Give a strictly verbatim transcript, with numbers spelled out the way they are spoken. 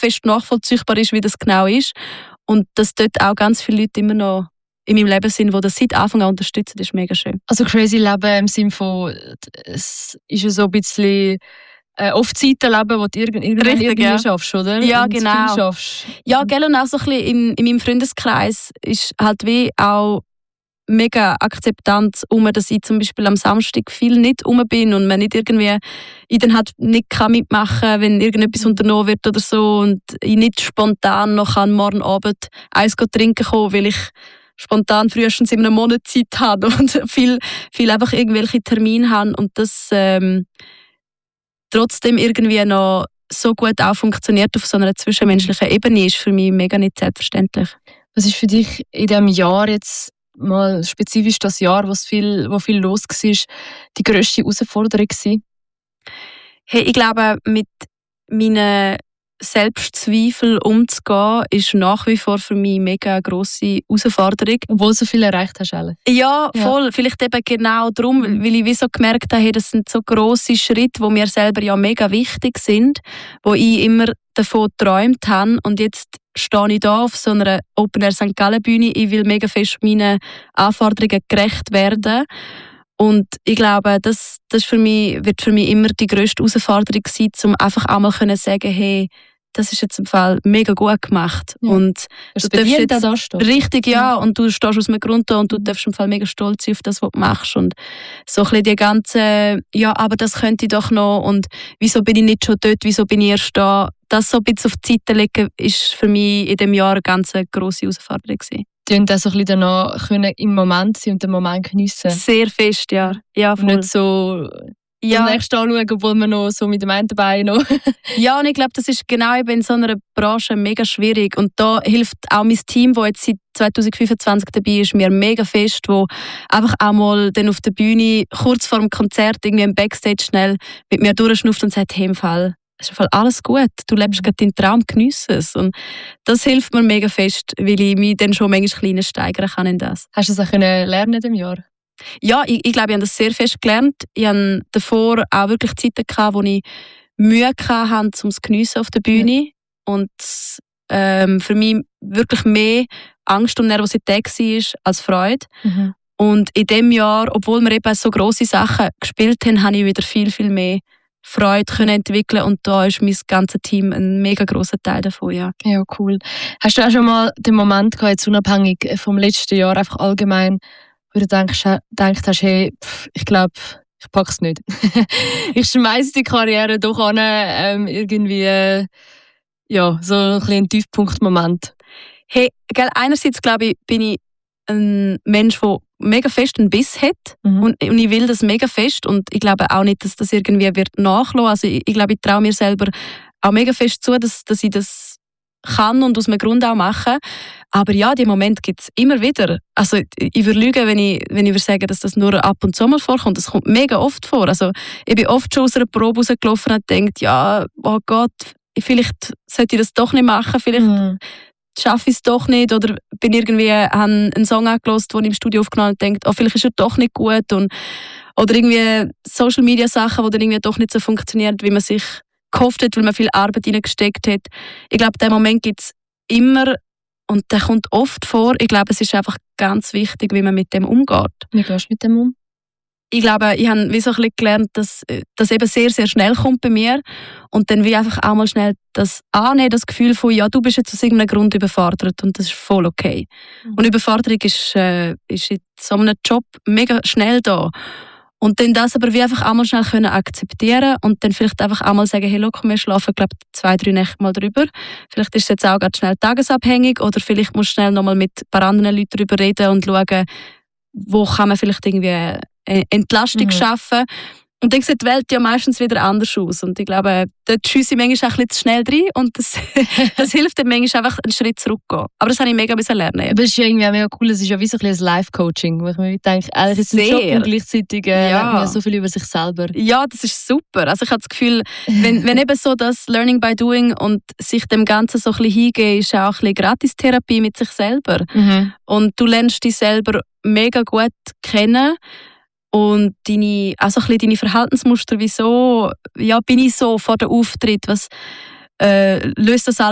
fest nachvollziehbar ist, wie das genau ist. Und dass dort auch ganz viele Leute immer noch in meinem Leben sind, die das seit Anfang an unterstützen, ist mega schön. Also crazy Leben im Sinne von, es ist ja so ein bisschen äh, oft Zeiten leben, wo du irgend, irgendwann Richtig, irgendwie ja. schaffst, oder? Ja, und genau. Viel schaffst. Ja, gell, und auch so ein bisschen in, in meinem Freundeskreis ist halt wie auch mega Akzeptanz um, dass ich zum Beispiel am Samstag viel nicht rum bin und man nicht irgendwie, ich dann halt nicht kann mitmachen, wenn irgendetwas unternommen wird oder so und ich nicht spontan noch an morgen Abend eins trinken kann, weil ich spontan frühestens in einem Monat Zeit habe und viel, viel einfach irgendwelche Termine habe und das ähm, trotzdem irgendwie noch so gut auch funktioniert auf so einer zwischenmenschlichen Ebene, ist für mich mega nicht selbstverständlich. Was ist für dich in diesem Jahr jetzt mal spezifisch das Jahr, wo viel, wo viel los war, die grösste Herausforderung gewesen? Hey, ich glaube, mit meinen Selbstzweifeln umzugehen, ist nach wie vor für mich eine mega grosse Herausforderung. Obwohl du so viel erreicht hast, alle. Ja, voll. Ja. Vielleicht eben genau darum, weil ich wie so gemerkt habe, hey, das sind so grosse Schritte, die mir selber ja mega wichtig sind, wo ich immer davon geträumt habe. Und jetzt stehe ich da auf so einer Open Air Sankt Gallen Bühne. Ich will mega fest meinen Anforderungen gerecht werden. Und ich glaube, das, das für mich, wird für mich immer die grösste Herausforderung sein, um einfach auch mal zu sagen, hey, das ist jetzt im Fall mega gut gemacht. Ja. Und du darfst jetzt jetzt da stehen. Richtig, ja. Ja. Und du stehst aus dem Grund da und du darfst im Fall mega stolz sein auf das, was du machst. Und so ein bisschen die ganze, ja, aber das könnte ich doch noch und wieso bin ich nicht schon dort, wieso bin ich erst da? Das so ein bisschen auf die Seite legen, ist für mich in diesem Jahr eine ganz grosse Herausforderung gewesen. Und auch so ein bisschen danach können im Moment sein und den Moment geniessen. Sehr fest, ja. Ja, Und voll. nicht so Ja. das nächste anschauen, obwohl man noch so mit dem einen Bein noch... Ja, und ich glaube, das ist genau eben in so einer Branche mega schwierig. Und da hilft auch mein Team, das jetzt seit zwanzig fünfundzwanzig dabei ist, mir mega fest, wo einfach auch mal dann auf der Bühne, kurz vor dem Konzert, irgendwie im Backstage schnell mit mir durchschnufft und sagt, hey, im Fall, es ist im Fall alles gut, du lebst gerade deinen Traum, geniesse es. Und das hilft mir mega fest, weil ich mich dann schon manchmal kleiner steigern kann in das. Hast du das auch können lernen in diesem Jahr? Ja, ich, ich glaube, ich habe das sehr fest gelernt. Ich hatte davor auch wirklich Zeiten gehabt, wo ich Mühe hatte, um es zu geniessen auf der Bühne. Ja. Und ähm, für mich wirklich mehr Angst und Nervosität war als Freude. Mhm. Und in diesem Jahr, obwohl wir eben so grosse Sachen gespielt haben, habe ich wieder viel, viel mehr Freude können entwickeln und da ist mein ganzes Team ein mega grosser Teil davon, ja. Ja, cool. Hast du auch schon mal den Moment gehabt, jetzt unabhängig vom letzten Jahr, einfach allgemein, wo du denkst, denkst hast, hey, pff, ich glaube, ich pack's nicht. Ich schmeiße die Karriere doch an, ähm, irgendwie, äh, ja, so ein bisschen Tiefpunktmoment. Hey, gell, einerseits glaube ich, bin ich ein Mensch, der mega fest einen Biss hat mhm. und, und ich will das mega fest und ich glaube auch nicht, dass das irgendwie wird nachlassen. Also ich, ich glaube, ich traue mir selber auch mega fest zu, dass, dass ich das kann und aus einem Grund auch machen. Aber ja, den Moment gibt es immer wieder. Also ich würde lügen, wenn ich, wenn ich würde sagen, dass das nur ab und zu mal vorkommt. Das kommt mega oft vor. Also ich bin oft schon aus einer Probe rausgelaufen und denkt, ja, oh Gott, vielleicht sollte ich das doch nicht machen, vielleicht mhm. schaffe ich es doch nicht oder bin irgendwie habe einen Song angehört, den ich im Studio aufgenommen habe und denkt, oh, vielleicht ist er doch nicht gut und oder irgendwie Social Media Sachen, die dann irgendwie doch nicht so funktionieren, wie man sich gehofft hat, weil man viel Arbeit hineingesteckt hat. Ich glaube, diesen Moment gibt es immer und der kommt oft vor. Ich glaube, es ist einfach ganz wichtig, wie man mit dem umgeht. Wie gehst du mit dem um? Ich glaube, ich habe wie so ein bisschen gelernt, dass das eben sehr, sehr schnell kommt bei mir und dann wie einfach auch mal schnell das annehmen, das Gefühl von, ja, du bist jetzt aus irgendeinem Grund überfordert und das ist voll okay. Mhm. Und Überforderung ist, äh, ist in so einem Job mega schnell da. Und dann das aber wie einfach auch mal schnell können akzeptieren und dann vielleicht einfach auch mal sagen, hey, look, wir schlafen, glaube ich, zwei, drei Nächte mal drüber. Vielleicht ist es jetzt auch ganz schnell tagesabhängig oder vielleicht musst du schnell noch mal mit ein paar anderen Leuten darüber reden und schauen, wo kann man vielleicht irgendwie Entlastung mhm. schaffen. Und dann sieht die Welt ja meistens wieder anders aus. Und ich glaube, dort schiesse ich manchmal auch ein bisschen zu schnell rein und das, das hilft dann manchmal einfach, einen Schritt zurückzugehen. Aber das habe ich mega lernen. Aber es ist ja irgendwie auch mega cool, es ist ja wie so ein, ein Life-Coaching, wo ich mir denke, eigentlich ist es ein Job und gleichzeitig äh, ja. lernt man so viel über sich selber. Ja, das ist super. Also ich habe das Gefühl, wenn, wenn eben so das Learning by Doing und sich dem Ganzen so ein bisschen hingeben, ist auch ein bisschen Gratistherapie mit sich selber. Mhm. Und du lernst dich selber mega gut kennen. Und deine, also ein bisschen deine Verhaltensmuster, wieso ja, bin ich so vor dem Auftritt, was äh, löst das alles